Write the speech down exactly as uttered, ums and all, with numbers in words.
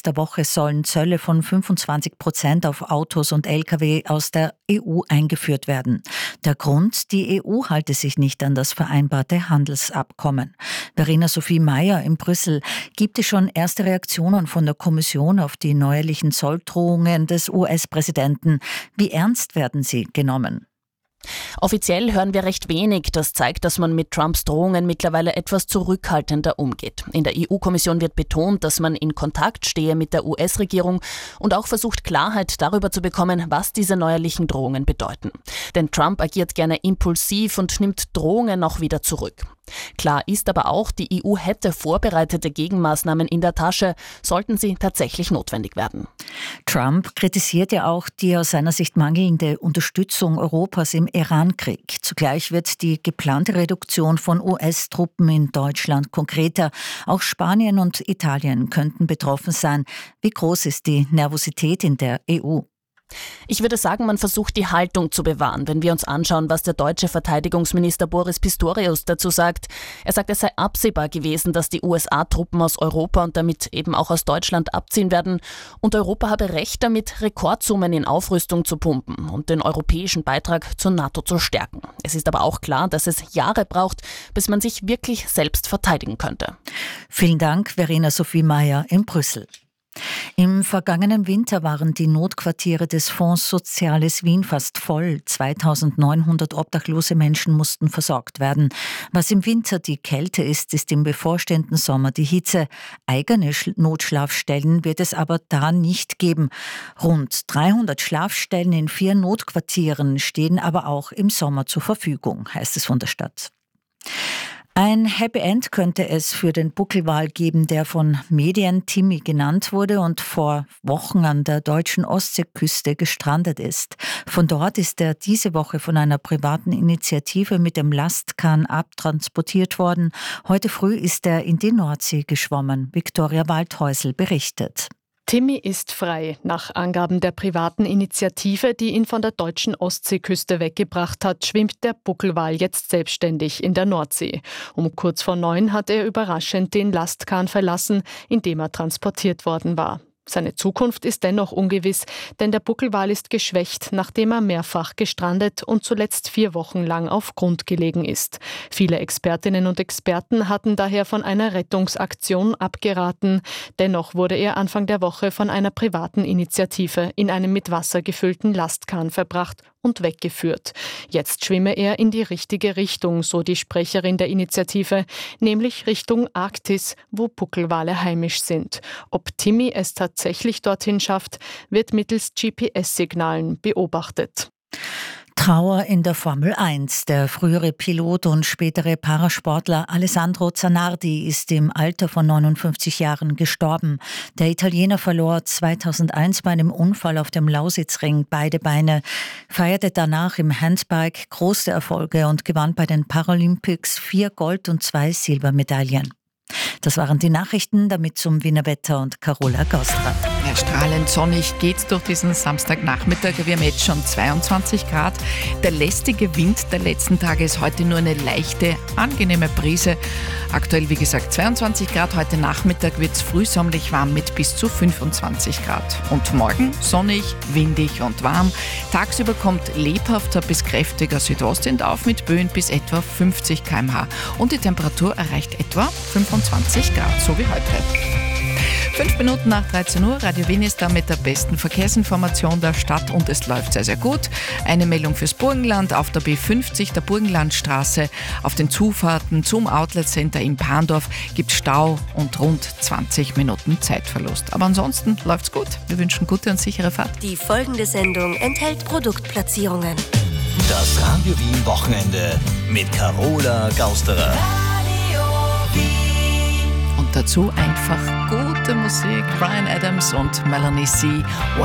nächster Woche sollen Zölle von fünfundzwanzig Prozent auf Autos und L K W aus der E U eingeführt werden. Der Grund: die E U halte sich nicht an das vereinbarte Handelsabkommen. Verena Sophie Mayer in Brüssel. Gibt es schon erste Reaktionen von der Kommission auf die neuerlichen Zolldrohungen des U S-Präsidenten? Wie ernst werden sie genommen? Offiziell hören wir recht wenig. Das zeigt, dass man mit Trumps Drohungen mittlerweile etwas zurückhaltender umgeht. In der E U-Kommission wird betont, dass man in Kontakt stehe mit der U S-Regierung und auch versucht, Klarheit darüber zu bekommen, was diese neuerlichen Drohungen bedeuten. Denn Trump agiert gerne impulsiv und nimmt Drohungen auch wieder zurück. Klar ist aber auch, die E U hätte vorbereitete Gegenmaßnahmen in der Tasche, sollten sie tatsächlich notwendig werden. Trump kritisiert ja auch die aus seiner Sicht mangelnde Unterstützung Europas im Iran-Krieg. Zugleich wird die geplante Reduktion von U S-Truppen in Deutschland konkreter. Auch Spanien und Italien könnten betroffen sein. Wie groß ist die Nervosität in der E U? Ich würde sagen, man versucht, die Haltung zu bewahren, wenn wir uns anschauen, was der deutsche Verteidigungsminister Boris Pistorius dazu sagt. Er sagt, es sei absehbar gewesen, dass die U S A-Truppen aus Europa und damit eben auch aus Deutschland abziehen werden. Und Europa habe Recht damit, Rekordsummen in Aufrüstung zu pumpen und den europäischen Beitrag zur NATO zu stärken. Es ist aber auch klar, dass es Jahre braucht, bis man sich wirklich selbst verteidigen könnte. Vielen Dank, Verena Sophie Mayer in Brüssel. Im vergangenen Winter waren die Notquartiere des Fonds Soziales Wien fast voll. zweitausendneunhundert obdachlose Menschen mussten versorgt werden. Was im Winter die Kälte ist, ist im bevorstehenden Sommer die Hitze. Eigene Notschlafstellen wird es aber da nicht geben. Rund dreihundert Schlafstellen in vier Notquartieren stehen aber auch im Sommer zur Verfügung, heißt es von der Stadt. Ein Happy End könnte es für den Buckelwal geben, der von Medien Timmy genannt wurde und vor Wochen an der deutschen Ostseeküste gestrandet ist. Von dort ist er diese Woche von einer privaten Initiative mit dem Lastkahn abtransportiert worden. Heute früh ist er in die Nordsee geschwommen. Viktoria Waldhäusl berichtet. Timmy ist frei. Nach Angaben der privaten Initiative, die ihn von der deutschen Ostseeküste weggebracht hat, schwimmt der Buckelwal jetzt selbstständig in der Nordsee. Um kurz vor neun hat er überraschend den Lastkahn verlassen, in dem er transportiert worden war. Seine Zukunft ist dennoch ungewiss, denn der Buckelwal ist geschwächt, nachdem er mehrfach gestrandet und zuletzt vier Wochen lang auf Grund gelegen ist. Viele Expertinnen und Experten hatten daher von einer Rettungsaktion abgeraten. Dennoch wurde er Anfang der Woche von einer privaten Initiative in einem mit Wasser gefüllten Lastkahn verbracht und weggeführt. Jetzt schwimme er in die richtige Richtung, so die Sprecherin der Initiative, nämlich Richtung Arktis, wo Buckelwale heimisch sind. Ob Timmy es tatsächlich dorthin schafft, wird mittels G P S-Signalen beobachtet. Trauer in der Formel eins. Der frühere Pilot und spätere Parasportler Alessandro Zanardi ist im Alter von neunundfünfzig Jahren gestorben. Der Italiener verlor zweitausendeins bei einem Unfall auf dem Lausitzring beide Beine, feierte danach im Handbike große Erfolge und gewann bei den Paralympics vier Gold- und zwei Silbermedaillen. Das waren die Nachrichten, damit zum Wiener Wetter und Carola Gaustra. Ja, strahlend sonnig geht's durch diesen Samstagnachmittag. Wir haben jetzt schon zweiundzwanzig Grad. Der lästige Wind der letzten Tage ist heute nur eine leichte, angenehme Brise. Aktuell, wie gesagt, zweiundzwanzig Grad. Heute Nachmittag wird's frühsommerlich warm mit bis zu fünfundzwanzig Grad. Und morgen sonnig, windig und warm. Tagsüber kommt lebhafter bis kräftiger Südostwind auf mit Böen bis etwa fünfzig Kilometer pro Stunde. Und die Temperatur erreicht etwa fünfundzwanzig Grad, so wie heute. Fünf Minuten nach dreizehn Uhr, Radio Wien ist da mit der besten Verkehrsinformation der Stadt und es läuft sehr, sehr gut. Eine Meldung fürs Burgenland auf der B fünfzig, der Burgenlandstraße. Auf den Zufahrten zum Outlet Center in Bahndorf gibt Stau und rund zwanzig Minuten Zeitverlust. Aber ansonsten läuft's gut. Wir wünschen gute und sichere Fahrt. Die folgende Sendung enthält Produktplatzierungen. Das Radio Wien Wochenende mit Carola Gausterer. Und dazu einfach gute Musik. Bryan Adams und Melanie C.